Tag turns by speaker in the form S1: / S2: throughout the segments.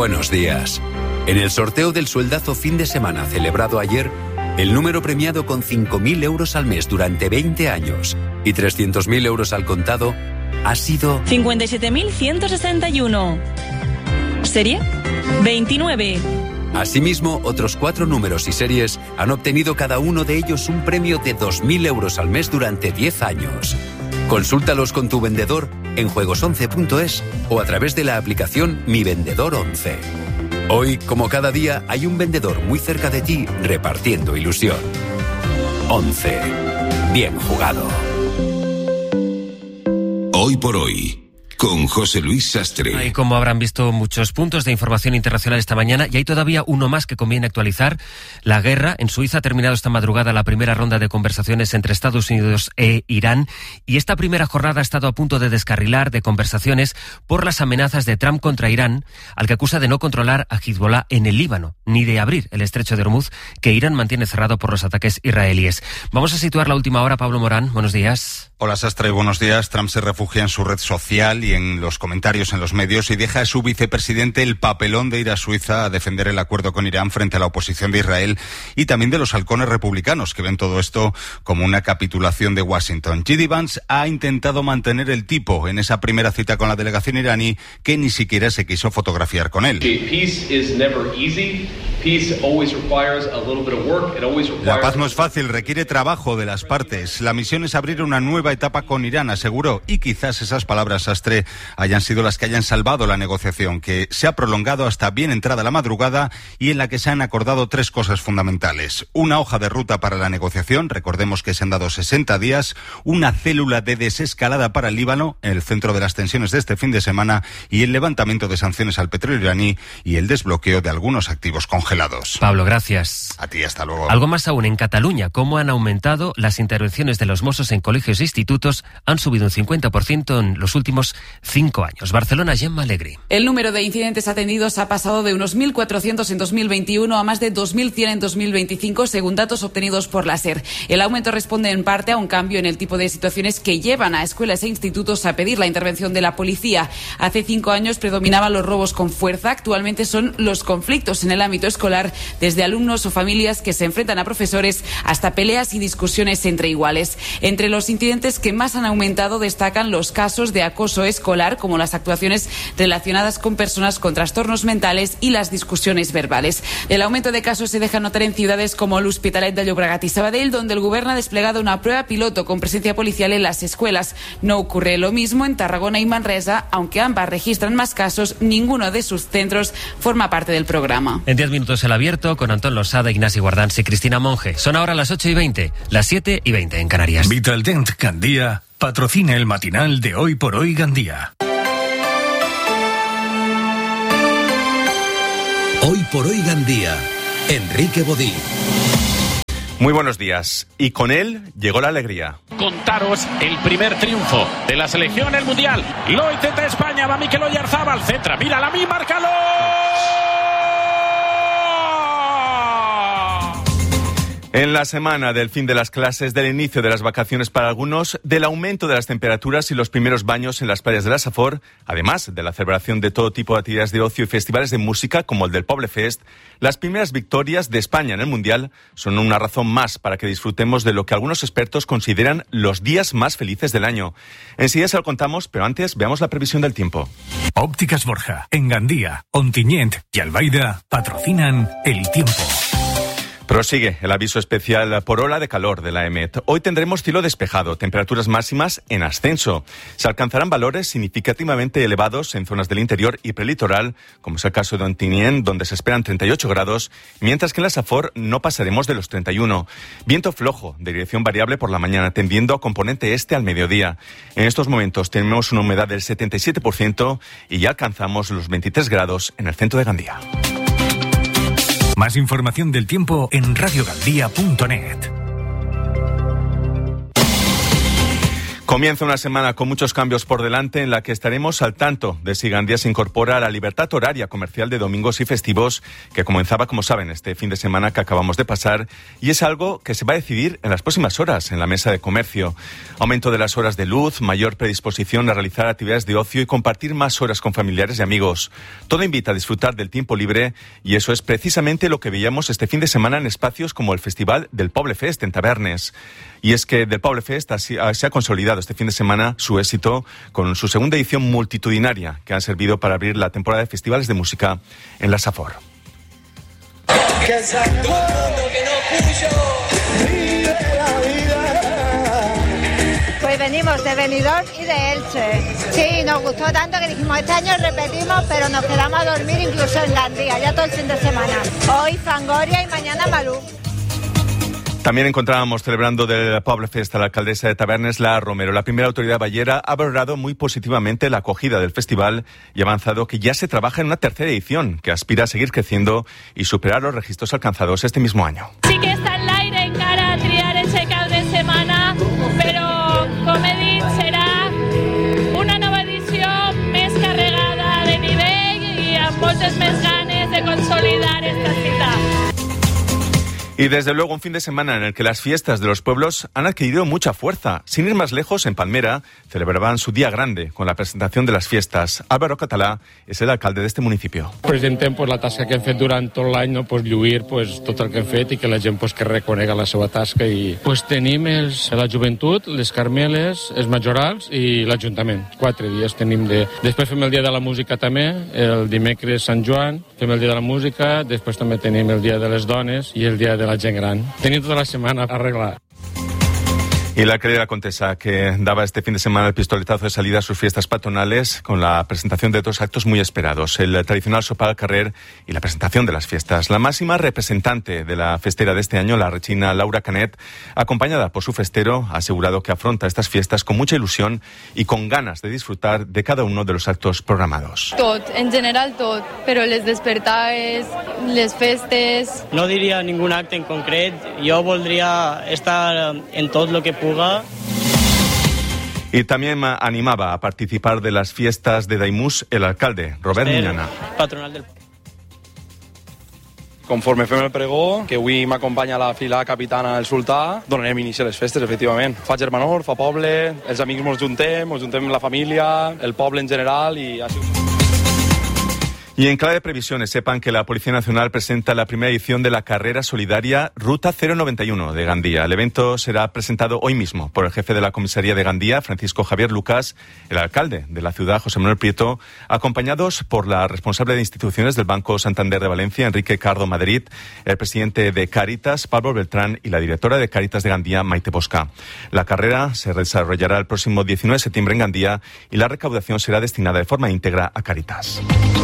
S1: Buenos días. En el sorteo del sueldazo fin de semana celebrado ayer, el número premiado con 5.000 euros al mes durante 20 años y 300.000 euros al contado ha sido
S2: 57.161. ¿Serie? 29.
S1: Asimismo, otros 4 números y series han obtenido cada uno de ellos un premio de 2.000 euros al mes durante 10 años. Consúltalos con tu vendedor en juegos11.es o a través de la aplicación Mi Vendedor 11. Hoy, como cada día, hay un vendedor muy cerca de ti repartiendo ilusión. 11. Bien jugado.
S3: Hoy por hoy, con José Luis Sastre.
S4: Hay, como habrán visto, muchos puntos de información internacional esta mañana y hay todavía uno más que conviene actualizar. La guerra en Suiza ha terminado esta madrugada la primera ronda de conversaciones entre Estados Unidos e Irán y esta primera jornada ha estado a punto de descarrilar de conversaciones por las amenazas de Trump contra Irán, al que acusa de no controlar a Hezbollah en el Líbano, ni de abrir el estrecho de Hormuz, que Irán mantiene cerrado por los ataques israelíes. Vamos a situar la última hora. Pablo Morán, buenos días.
S5: Hola Sastre, buenos días. Trump se refugia en su red social y en los comentarios en los medios y deja a su vicepresidente el papelón de ir a Suiza a defender el acuerdo con Irán frente a la oposición de Israel y también de los halcones republicanos que ven todo esto como una capitulación de Washington. J.D. Vance ha intentado mantener el tipo en esa primera cita con la delegación iraní que ni siquiera se quiso fotografiar con él. La paz no es fácil, requiere trabajo de las partes. La misión es abrir una nueva etapa con Irán, aseguró, y quizás esas palabras, Sastre, hayan sido las que hayan salvado la negociación, que se ha prolongado hasta bien entrada la madrugada y en la que se han acordado 3 cosas fundamentales. Una hoja de ruta para la negociación, recordemos que se han dado 60 días, una célula de desescalada para el Líbano, en el centro de las tensiones de este fin de semana, y el levantamiento de sanciones al petróleo iraní y el desbloqueo de algunos activos congelados.
S4: Pablo, gracias.
S5: A ti, hasta luego.
S4: Algo más aún, en Cataluña, cómo han aumentado las intervenciones de los Mossos en colegios e institutos, han subido un 50% en los últimos 5 años. Barcelona, Gemma Alegri.
S6: El número de incidentes atendidos ha pasado de unos 1.400 en 2021 a más de 2.100 en 2025, según datos obtenidos por la SER. El aumento responde en parte a un cambio en el tipo de situaciones que llevan a escuelas e institutos a pedir la intervención de la policía. Hace 5 años predominaban los robos con fuerza, actualmente son los conflictos en el ámbito escolar, desde alumnos o familias que se enfrentan a profesores hasta peleas y discusiones entre iguales. Entre los incidentes que más han aumentado destacan los casos de acoso escolar, como las actuaciones relacionadas con personas con trastornos mentales y las discusiones verbales. El aumento de casos se deja notar en ciudades como l'Hospitalet de Llobregat y Sabadell, donde el Gobierno ha desplegado una prueba piloto con presencia policial en las escuelas. No ocurre lo mismo en Tarragona y Manresa, aunque ambas registran más casos, ninguno de sus centros forma parte del programa.
S4: En 10 minutos el abierto con Antón Losada, Ignasi Guardans y Cristina Monge. Son ahora las 8:20, las 7:20 en Canarias.
S7: Vitaldent Gandía patrocina el matinal de Hoy por Hoy Gandía.
S3: Hoy por Hoy Gandía, Enrique Bodí.
S8: Muy buenos días. Y con él llegó la alegría.
S9: Contaros el primer triunfo de la selección en el Mundial. Lo intenta España, va Mikel Oyarzabal, centra, mira la mi, márcalo.
S8: En la semana del fin de las clases, del inicio de las vacaciones para algunos, del aumento de las temperaturas y los primeros baños en las playas de la Safor, además de la celebración de todo tipo de actividades de ocio y festivales de música como el del Poble Fest, las primeras victorias de España en el Mundial son una razón más para que disfrutemos de lo que algunos expertos consideran los días más felices del año. Enseguida se lo contamos, pero antes veamos la previsión del tiempo.
S7: Ópticas Borja, en Gandía, Ontinyent y Albaida patrocinan el tiempo.
S8: Prosigue el aviso especial por ola de calor de la EMET. Hoy tendremos cielo despejado, temperaturas máximas en ascenso. Se alcanzarán valores significativamente elevados en zonas del interior y prelitoral, como es el caso de Ontinyent, donde se esperan 38 grados, mientras que en la Safor no pasaremos de los 31. Viento flojo, de dirección variable por la mañana, tendiendo a componente este al mediodía. En estos momentos tenemos una humedad del 77% y ya alcanzamos los 23 grados en el centro de Gandía.
S7: Más información del tiempo en radiogandía.net.
S8: Comienza una semana con muchos cambios por delante en la que estaremos al tanto de si Gandía se incorpora a la libertad horaria comercial de domingos y festivos que comenzaba, como saben, este fin de semana que acabamos de pasar, y es algo que se va a decidir en las próximas horas en la mesa de comercio. Aumento de las horas de luz, mayor predisposición a realizar actividades de ocio y compartir más horas con familiares y amigos. Todo invita a disfrutar del tiempo libre y eso es precisamente lo que veíamos este fin de semana en espacios como el Festival del Poble Fest en Tavernes. Y es que del Poble Fest se ha consolidado este fin de semana su éxito con su segunda edición multitudinaria, que ha servido para abrir la temporada de festivales de música en la Safor.
S10: Pues venimos de Benidorm y de Elche. Sí, nos gustó tanto que dijimos, este año repetimos, pero nos quedamos a dormir incluso en Gandía, ya todo el fin de semana. Hoy Fangoria y mañana Malú.
S8: También encontrábamos celebrando del Poble Fest a la alcaldesa de Tavernes, Lara Romero. La primera autoridad ballera ha valorado muy positivamente la acogida del festival y ha avanzado que ya se trabaja en una tercera edición que aspira a seguir creciendo y superar los registros alcanzados este mismo año.
S11: Sí que està en l'aire encara triar ese cap de setmana, però, com he dit, serà una nova edició més carregada de nivell i amb moltes més ganes de consolidar esta cita.
S8: Y desde luego un fin de semana en el que las fiestas de los pueblos han adquirido mucha fuerza. Sin ir más lejos, en Palmera celebraban su día grande con la presentación de las fiestas. Álvaro Català es el alcalde de este municipio.
S12: Presentem la tasca que hem fet durant tot l'any, no? Lluir tot el que hem fet i que la gent que reconega la seva tasca. I tenim la joventut, les Carmeles, els majorals i l'Ajuntament. 4 dies tenim de... Després fem el dia de la música també, el dimecres Sant Joan, fem el dia de la música, després també tenim el dia de les dones i el dia de la gent gran. Tenim tota la setmana a arreglar.
S8: Y la querida Contesa, que daba este fin de semana el pistoletazo de salida a sus fiestas patronales con la presentación de 2 actos muy esperados, el tradicional sopar al carrer y la presentación de las fiestas. La máxima representante de la festera de este año, la rechina Laura Canet, acompañada por su festero, ha asegurado que afronta estas fiestas con mucha ilusión y con ganas de disfrutar de cada uno de los actos programados.
S13: Tot, en general tot, però les despertades, les festes...
S14: No diria ningún acte en concret, jo voldria estar en tot lo que
S8: Y también animaba a participar de las fiestas de Daimús el alcalde, Robert Miñana.
S14: Patronal del...
S15: Conforme fem el pregó, que avui m'acompanya la fila capitana del sultà, donarem inici a les festes, efectivament. Fa germanor, fa poble, els amics ens juntem la família, el poble en general i així.
S8: Y en clave de previsiones, sepan que la Policía Nacional presenta la primera edición de la carrera solidaria Ruta 091 de Gandía. El evento será presentado hoy mismo por el jefe de la comisaría de Gandía, Francisco Javier Lucas, el alcalde de la ciudad, José Manuel Prieto, acompañados por la responsable de instituciones del Banco Santander de Valencia, Enrique Cardo Madrid, el presidente de Cáritas, Pablo Beltrán, y la directora de Cáritas de Gandía, Maite Bosca. La carrera se desarrollará el próximo 19 de septiembre en Gandía y la recaudación será destinada de forma íntegra a Cáritas.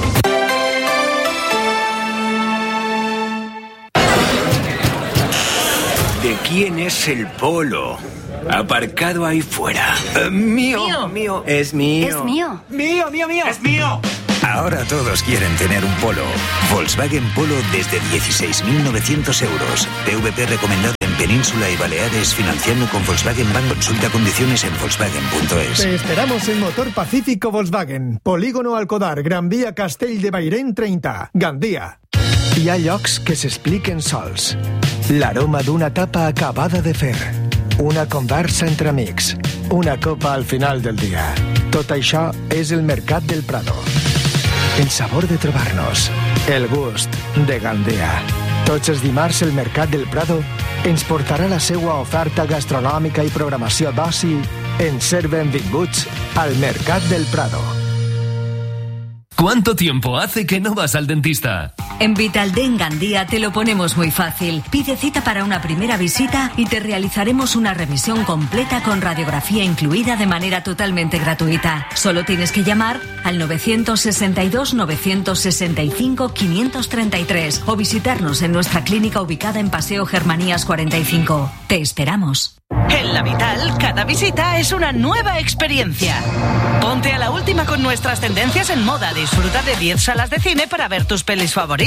S16: ¿De quién es el polo? Aparcado ahí fuera. Mío. Es mío.
S17: Es mío.
S16: Mío. Es mío. Ahora todos quieren tener un polo. Volkswagen Polo desde 16.900 euros. PVP recomendado en Península y Baleares, financiando con Volkswagen Bank. Consulta condiciones en Volkswagen.es.
S18: Te esperamos en Motor Pacífico Volkswagen. Polígono Alcodar, Gran Vía Castell de Bairén 30, Gandía. Hi ha llocs que s'expliquen sols. L'aroma d'una tapa acabada de fer. Una conversa entre amics. Una copa al final del dia. Tot això és el Mercat del Prado. El sabor de trobar-nos. El gust de Gandía. Tots els dimarts el Mercat del Prado ens portarà la seva oferta gastronòmica i programació d'oci en ser benvinguts al Mercat del Prado.
S19: ¿Cuánto tiempo hace que no vas al dentista?
S20: En Vitaldent Gandía te lo ponemos muy fácil. Pide cita para una primera visita y te realizaremos una revisión completa con radiografía incluida de manera totalmente gratuita. Solo tienes que llamar al 962 965 533 o visitarnos en nuestra clínica ubicada en Paseo Germanías 45. Te esperamos.
S21: En La Vital, cada visita es una nueva experiencia. Ponte a la última con nuestras tendencias en moda. Disfruta de 10 salas de cine para ver tus pelis favoritas.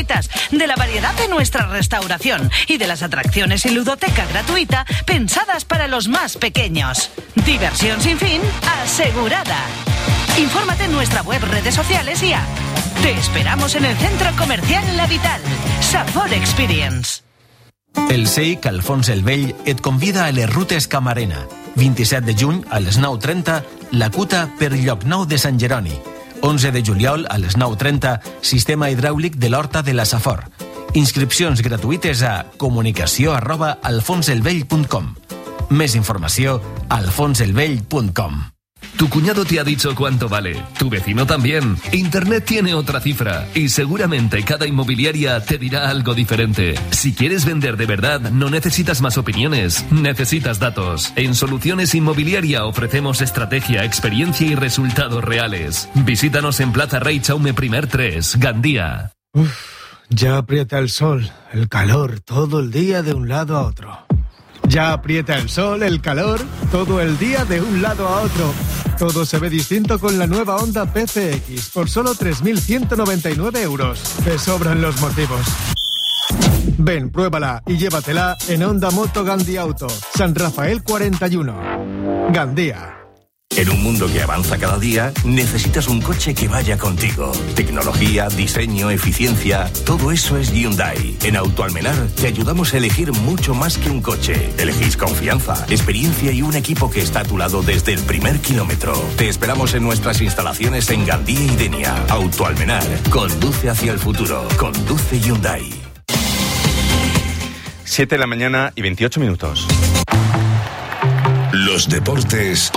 S21: gratuitas, de la variedad de nuestra restauración y de las atracciones y ludoteca gratuita pensadas para los más pequeños. Diversión sin fin asegurada. Infórmate en nuestra web, redes sociales y app. Te esperamos en el Centro Comercial La Vital. Sabor Experience.
S17: El SEIC Alfons el Vell et convida a les rutes Camarena. 27 de juny a les 9:30, la cuta per Llocnou de Sant Jeroni. 11 de juliol a les 9:30, sistema hidràulic de l'Horta de la Safor. Inscripcions gratuïtes a comunicació@alfonselvell.com. Més informació a alfonselvell.com.
S19: Tu cuñado te ha dicho cuánto vale, tu vecino también. Internet tiene otra cifra y seguramente cada inmobiliaria te dirá algo diferente. Si quieres vender de verdad, no necesitas más opiniones, necesitas datos. En Soluciones Inmobiliaria ofrecemos estrategia, experiencia y resultados reales. Visítanos en Plaza Rey Jaume I 3, Gandía.
S18: Ya aprieta el sol, el calor, todo el día de un lado a otro. Ya aprieta el sol, el calor, todo el día de un lado a otro. Todo se ve distinto con la nueva Honda PCX por solo 3.199 euros. Te sobran los motivos. Ven, pruébala y llévatela en Honda Moto Gandía Auto, San Rafael 41. Gandía.
S22: En un mundo que avanza cada día, necesitas un coche que vaya contigo. Tecnología, diseño, eficiencia, todo eso es Hyundai. En Autoalmenar te ayudamos a elegir mucho más que un coche. Elegís confianza, experiencia y un equipo que está a tu lado desde el primer kilómetro. Te esperamos en nuestras instalaciones en Gandía y Denia. Autoalmenar, conduce hacia el futuro. Conduce Hyundai.
S8: 7 de la mañana y 28 minutos.
S3: Los deportes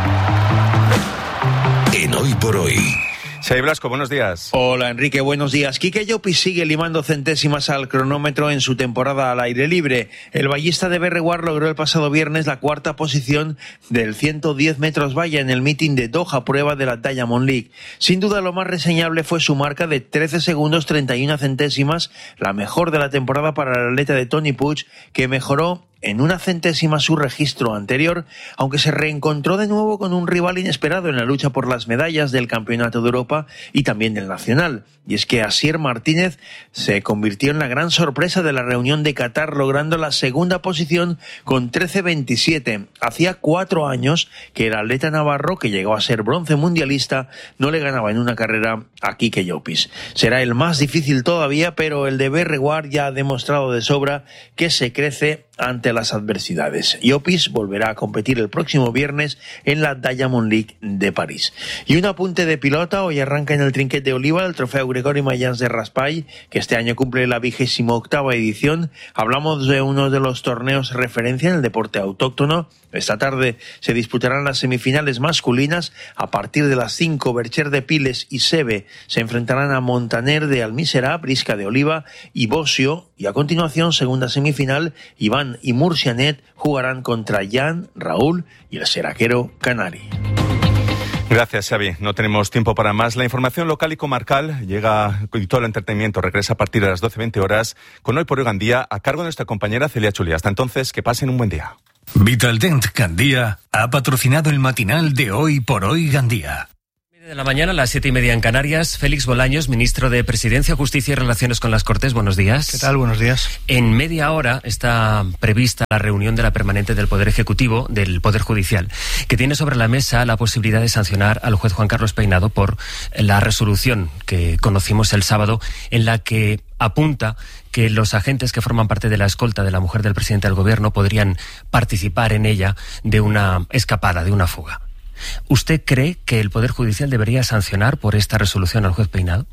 S3: en Hoy por Hoy.
S8: Xavi Blasco, buenos días.
S23: Hola Enrique, buenos días. Quique Llopis sigue limando centésimas al cronómetro en su temporada al aire libre. El ballista de Berreguard logró el pasado viernes la cuarta posición del 110 metros valla en el meeting de Doha, prueba de la Diamond League. Sin duda lo más reseñable fue su marca de 13 segundos 31 centésimas, la mejor de la temporada para el atleta de Tony Puig, que mejoró en 1 centésima su registro anterior, aunque se reencontró de nuevo con un rival inesperado en la lucha por las medallas del Campeonato de Europa y también del Nacional. Y es que Asier Martínez se convirtió en la gran sorpresa de la reunión de Qatar, logrando la segunda posición con 13.27. Hacía 4 años que el atleta navarro, que llegó a ser bronce mundialista, no le ganaba en una carrera a Quique Llopis. Será el más difícil todavía, pero el de Berreguard ya ha demostrado de sobra que se crece ante las adversidades. Llopis volverá a competir el próximo viernes en la Diamond League de París. Y un apunte de pilota: hoy arranca en el Trinquet de Oliva el trofeo Gregory Mayans de Raspall, que este año cumple la 28ª edición. Hablamos de uno de los torneos referencia en el deporte autóctono. Esta tarde se disputarán las semifinales masculinas. A partir de las 5, Bercher de Piles y Sebe se enfrentarán a Montaner de Almísera, Brisca de Oliva y Bosio. Y a continuación, segunda semifinal, Iván y Murcianet jugarán contra Jan, Raúl y el seraquero Canari.
S8: Gracias, Xavi. No tenemos tiempo para más. La información local y comarcal llega, y todo el entretenimiento regresa a partir de las 12:20 horas con Hoy por Hoy Gandía, a cargo de nuestra compañera Celia Chuli. Hasta entonces, que pasen un buen día.
S7: Vitaldent Gandía ha patrocinado el matinal de Hoy por Hoy Gandía.
S4: De la mañana, a las 7:30 en Canarias. Félix Bolaños, ministro de Presidencia, Justicia y Relaciones con las Cortes. Buenos días.
S24: ¿Qué tal? Buenos días.
S4: En media hora está prevista la reunión de la permanente del Poder Ejecutivo, del Poder Judicial, que tiene sobre la mesa la posibilidad de sancionar al juez Juan Carlos Peinado por la resolución que conocimos el sábado, en la que apunta que los agentes que forman parte de la escolta de la mujer del presidente del Gobierno podrían participar en ella de una escapada, de una fuga. ¿Usted cree que el Poder Judicial debería sancionar por esta resolución al juez Peinado?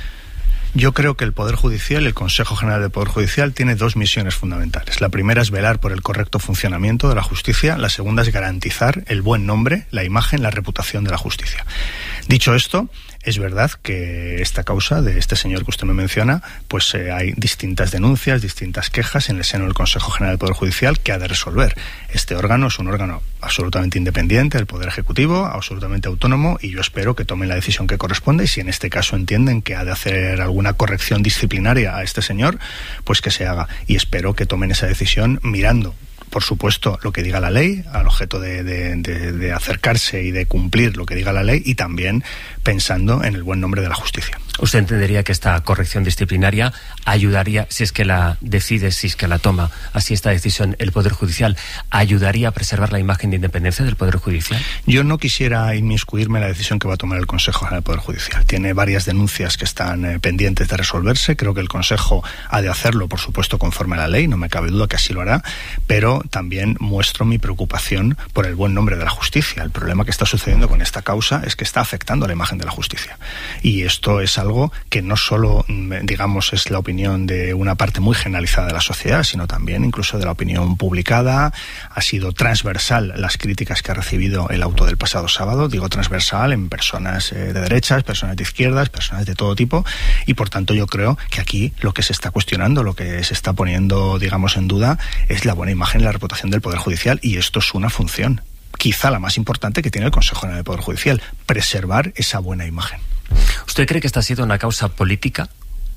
S24: Yo creo que el Poder Judicial, el Consejo General del Poder Judicial, tiene 2 misiones fundamentales. La primera es velar por el correcto funcionamiento de la justicia. La segunda es garantizar el buen nombre, la imagen, la reputación de la justicia. Dicho esto, es verdad que esta causa de este señor que usted me menciona, pues hay distintas denuncias, distintas quejas en el seno del Consejo General del Poder Judicial que ha de resolver. Este órgano es un órgano absolutamente independiente del Poder Ejecutivo, absolutamente autónomo, y yo espero que tomen la decisión que corresponde, y si en este caso entienden que ha de hacer alguna corrección disciplinaria a este señor, pues que se haga. Y espero que tomen esa decisión mirando por supuesto, lo que diga la ley, al objeto de acercarse y de cumplir lo que diga la ley, y también pensando en el buen nombre de la justicia.
S4: ¿Usted entendería que esta corrección disciplinaria ayudaría, si es que la decide, si es que la toma así esta decisión el Poder Judicial, ayudaría a preservar la imagen de independencia del Poder Judicial?
S24: Yo no quisiera inmiscuirme en la decisión que va a tomar el Consejo General del Poder Judicial. Tiene varias denuncias que están pendientes de resolverse. Creo que el Consejo ha de hacerlo, por supuesto, conforme a la ley, no me cabe duda que así lo hará, pero también muestro mi preocupación por el buen nombre de la justicia. El problema que está sucediendo con esta causa es que está afectando a la imagen de la justicia. Y esto es algo que no solo, digamos, es la opinión de una parte muy generalizada de la sociedad, sino también incluso de la opinión publicada. Ha sido transversal las críticas que ha recibido el auto del pasado sábado, digo transversal en personas de derechas, personas de izquierdas, personas de todo tipo, y por tanto yo creo que aquí lo que se está cuestionando, lo que se está poniendo, digamos, en duda es la buena imagen y la reputación del Poder Judicial, y esto es una función, quizá la más importante que tiene el Consejo General del Poder Judicial, preservar esa buena imagen.
S4: ¿Usted cree que esta ha sido una causa política?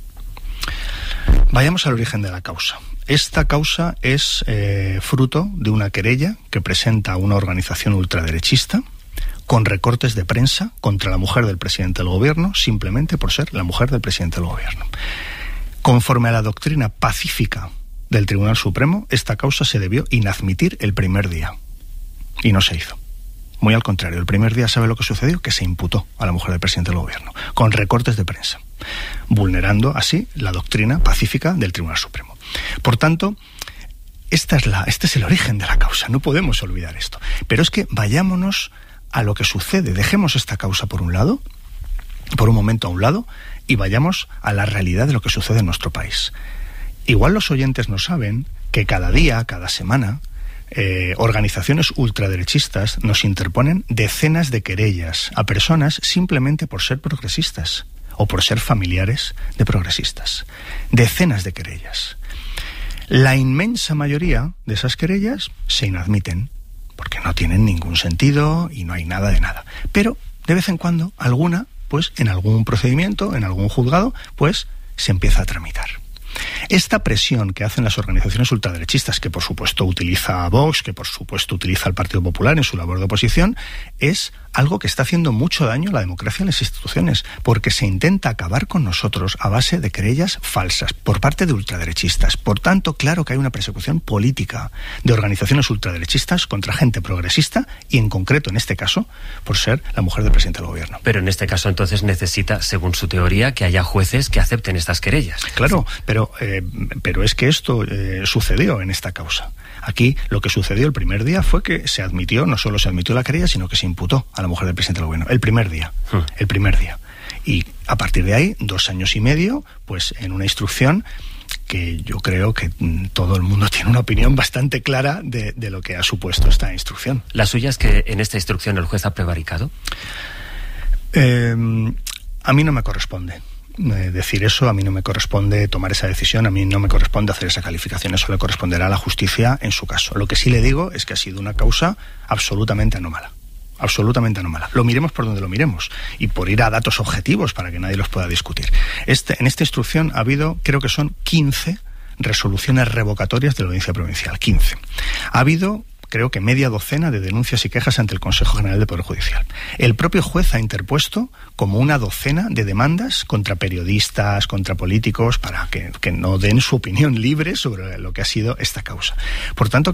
S24: Vayamos al origen de la causa. Esta causa es fruto de una querella que presenta una organización ultraderechista con recortes de prensa contra la mujer del presidente del gobierno, simplemente por ser la mujer del presidente del gobierno. Conforme a la doctrina pacífica del Tribunal Supremo, esta causa se debió inadmitir el primer día. Y no se hizo. Muy al contrario, el primer día, ¿sabe lo que sucedió? Que se imputó a la mujer del presidente del gobierno, con recortes de prensa, vulnerando así la doctrina pacífica del Tribunal Supremo. Por tanto, este es el origen de la causa, no podemos olvidar esto. Pero es que vayámonos a lo que sucede, dejemos esta causa por un lado, por un momento a un lado, y vayamos a la realidad de lo que sucede en nuestro país. Igual los oyentes no saben que cada día, cada semana, organizaciones ultraderechistas nos interponen decenas de querellas a personas simplemente por ser progresistas o por ser familiares de progresistas. Decenas de querellas. La inmensa mayoría de esas querellas se inadmiten porque no tienen ningún sentido y no hay nada de nada. Pero de vez en cuando alguna, pues en algún procedimiento, en algún juzgado, pues se empieza a tramitar. Esta presión que hacen las organizaciones ultraderechistas, que por supuesto utiliza a Vox, que por supuesto utiliza al Partido Popular en su labor de oposición, es algo que está haciendo mucho daño a la democracia y a las instituciones, porque se intenta acabar con nosotros a base de querellas falsas por parte de ultraderechistas. Por tanto, claro que hay una persecución política de organizaciones ultraderechistas contra gente progresista y en concreto, en este caso, por ser la mujer del presidente del gobierno.
S4: Pero en este caso entonces necesita, según su teoría, que haya jueces que acepten estas querellas.
S24: Claro, pero es que esto sucedió en esta causa. Aquí lo que sucedió el primer día fue que se admitió, no solo se admitió la querella, sino que se imputó a la mujer del presidente del gobierno. El primer día. Y a partir de ahí, 2 años y medio, pues en una instrucción que yo creo que todo el mundo tiene una opinión bastante clara de lo que ha supuesto esta instrucción.
S4: ¿La suya es que en esta instrucción el juez ha prevaricado?
S24: A mí no me corresponde decir eso, a mí no me corresponde tomar esa decisión, a mí no me corresponde hacer esa calificación, eso le corresponderá a la justicia en su caso. Lo que sí le digo es que ha sido una causa absolutamente anómala. Absolutamente anómala. Lo miremos por donde lo miremos y por ir a datos objetivos para que nadie los pueda discutir. En esta instrucción ha habido, creo que son 15 resoluciones revocatorias de la Audiencia Provincial. 15. Ha habido, creo que media docena de denuncias y quejas ante el Consejo General del Poder Judicial. El propio juez ha interpuesto como una docena de demandas contra periodistas, contra políticos, para que no den su opinión libre sobre lo que ha sido esta causa. Por tanto,